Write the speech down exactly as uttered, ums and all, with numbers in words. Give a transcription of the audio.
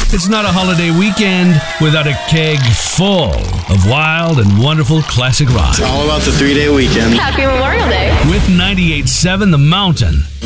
It's not a holiday weekend without a keg full of wild and wonderful classic rock. It's all about the three-day weekend. Happy Memorial Day. With ninety-eight point seven The Mountain.